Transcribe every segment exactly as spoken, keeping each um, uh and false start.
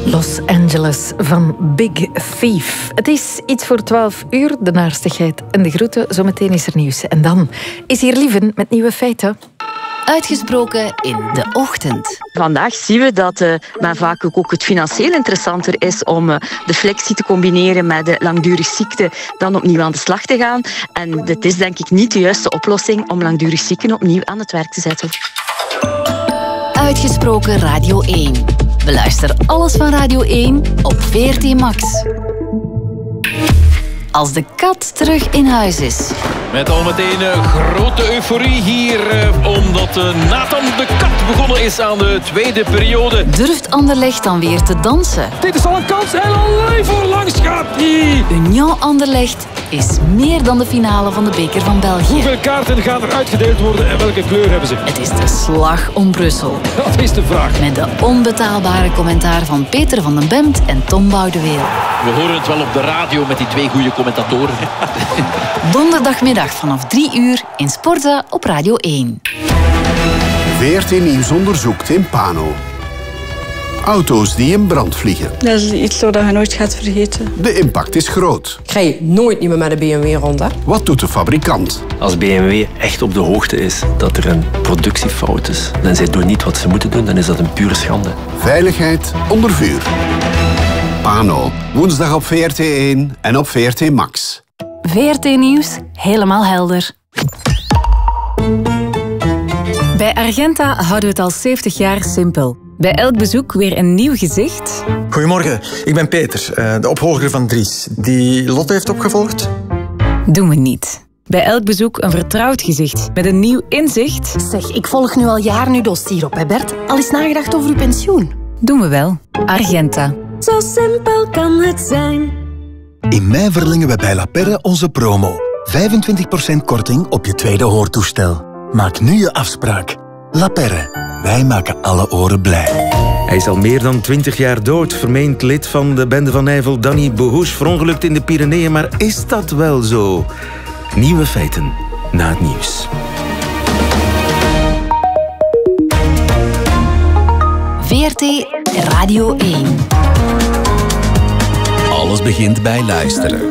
Los Angeles van Big Thief. Het is iets voor twaalf uur, de naarstigheid en de groeten. Zometeen is er nieuws. En dan is hier Lieven met nieuwe feiten. Uitgesproken in de ochtend. Vandaag zien we dat uh, maar vaak ook het financieel interessanter is om uh, de flexie te combineren met de langdurig ziekte dan opnieuw aan de slag te gaan. En dit is denk ik niet de juiste oplossing om langdurig zieken opnieuw aan het werk te zetten. Uitgesproken Radio één. Beluister alles van Radio één op V R T Max. Als de kat terug in huis is. Met al meteen een grote euforie hier, omdat Nathan de Kat begonnen is aan de tweede periode. Durft Anderlecht dan weer te dansen? Dit is al een kans en alleen voorlangs gaat hij. Union Anderlecht is meer dan de finale van de beker van België. Hoeveel kaarten gaan er uitgedeeld worden en welke kleur hebben ze? Het is de slag om Brussel. Dat is de vraag. Met de onbetaalbare commentaar van Peter van den Bemt en Tom Boudeweel. We horen het wel op de radio met die twee goede commentatoren. Donderdagmiddag vanaf drie uur in Sporza op Radio één. V R T Nieuws onderzoekt in Pano. Auto's die in brand vliegen. Dat is iets dat je nooit gaat vergeten. De impact is groot. Ik rij nooit niet meer met een B M W rond, hè? Wat doet de fabrikant? Als B M W echt op de hoogte is dat er een productiefout is en zij doen niet wat ze moeten doen, dan is dat een pure schande. Veiligheid onder vuur. Pano, woensdag op V R T één en op V R T Max. V R T Nieuws, helemaal helder. Bij Argenta houden we het al zeventig jaar simpel. Bij elk bezoek weer een nieuw gezicht. Goedemorgen, ik ben Peter, de opvolger van Dries. Die Lotte heeft opgevolgd? Doen we niet. Bij elk bezoek een vertrouwd gezicht met een nieuw inzicht. Zeg, ik volg nu al jaren uw dossier op, hè Bert? Al eens nagedacht over uw pensioen? Doen we wel. Argenta. Zo simpel kan het zijn. In mei verlengen we bij La Perre onze promo. vijfentwintig procent korting op je tweede hoortoestel. Maak nu je afspraak. La Perre. Wij maken alle oren blij. Hij is al meer dan twintig jaar dood. Vermeend lid van de bende van Nijvel, Danny Bohouche, verongelukt in de Pyreneeën. Maar is dat wel zo? Nieuwe feiten na het nieuws. V R T Radio één. Alles begint bij luisteren.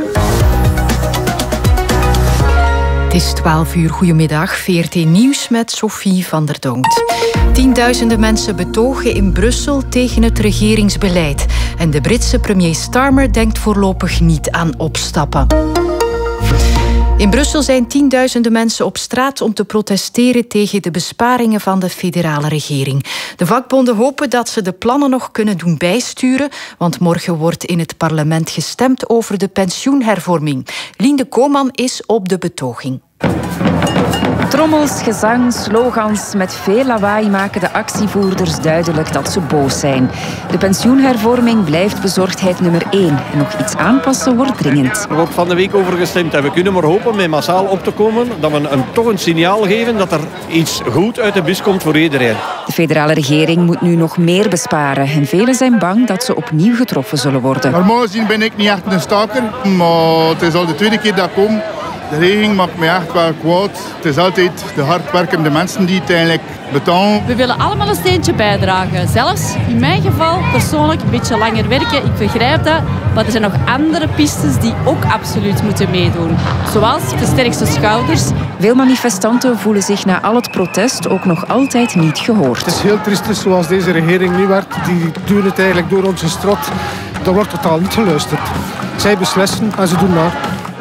Het is twaalf uur, goedemiddag. V R T Nieuws met Sophie van der Dongt. Tienduizenden mensen betogen in Brussel tegen het regeringsbeleid. En de Britse premier Starmer denkt voorlopig niet aan opstappen. In Brussel zijn tienduizenden mensen op straat om te protesteren tegen de besparingen van de federale regering. De vakbonden hopen dat ze de plannen nog kunnen doen bijsturen, want morgen wordt in het parlement gestemd over de pensioenhervorming. Lien Koolman is op de betoging. Trommels, gezang, slogans. Met veel lawaai maken de actievoerders duidelijk dat ze boos zijn. De pensioenhervorming blijft bezorgdheid nummer één. En nog iets aanpassen wordt dringend. Er wordt van de week over gestemd en we kunnen maar hopen met massaal op te komen dat we een, toch een signaal geven dat er iets goed uit de bus komt voor iedereen. De federale regering moet nu nog meer besparen. En velen zijn bang dat ze opnieuw getroffen zullen worden. Normaal gezien ben ik niet echt een staker, maar het is al de tweede keer dat ik kom. De regering maakt me echt wel kwaad. Het is altijd de hardwerkende mensen die het eigenlijk betalen. We willen allemaal een steentje bijdragen. Zelfs in mijn geval persoonlijk een beetje langer werken. Ik begrijp dat. Maar er zijn nog andere pistes die ook absoluut moeten meedoen. Zoals de sterkste schouders. Veel manifestanten voelen zich na al het protest ook nog altijd niet gehoord. Het is heel triestig zoals deze regering nu werkt. Die duwen het eigenlijk door onze strot. Daar wordt totaal niet geluisterd. Zij beslissen en ze doen maar.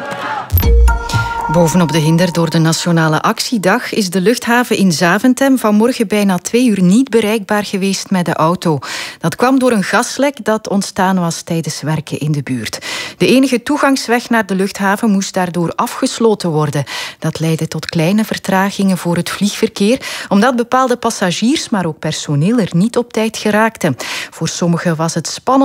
Bovenop de hinder door de Nationale Actiedag is de luchthaven in Zaventem vanmorgen bijna twee uur niet bereikbaar geweest met de auto. Dat kwam door een gaslek dat ontstaan was tijdens werken in de buurt. De enige toegangsweg naar de luchthaven moest daardoor afgesloten worden. Dat leidde tot kleine vertragingen voor het vliegverkeer, omdat bepaalde passagiers, maar ook personeel er niet op tijd geraakten. Voor sommigen was het spannend